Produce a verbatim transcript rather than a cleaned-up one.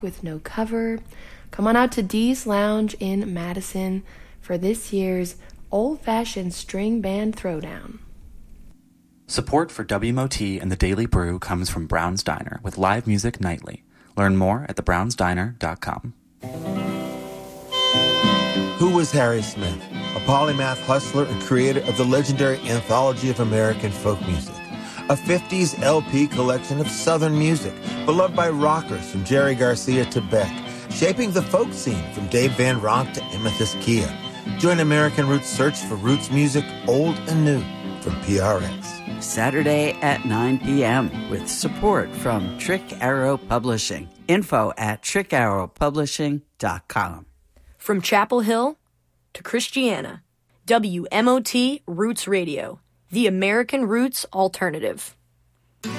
with no cover. Come on out to Dee's Lounge in Madison for this year's old-fashioned string band throwdown. Support for W M O T and the Daily Brew comes from Brown's Diner with live music nightly. Learn more at the browns diner dot com. Who was Harry Smith? A polymath hustler and creator of the legendary Anthology of American Folk Music, a fifties L P collection of Southern music, beloved by rockers from Jerry Garcia to Beck, shaping the folk scene from Dave Van Ronk to Amethyst Kia. Join American Roots' search for roots music, old and new, from P R X. Saturday at nine p.m. with support from Trick Arrow Publishing. Info at trick arrow publishing dot com. From Chapel Hill to Christiana, W M O T Roots Radio, the American Roots Alternative.